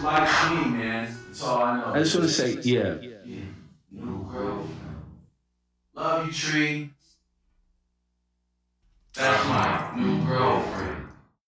likes me, man. That's all I know. I just want to say, yeah. Yeah. New girl. Love you, Tree. That's my new girlfriend.